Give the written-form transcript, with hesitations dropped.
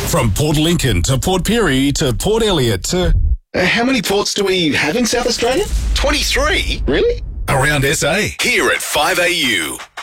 From Port Lincoln to Port Pirie to Port Elliot to... How many ports do we have in South Australia? 23? Really? around SA. Here at 5AU.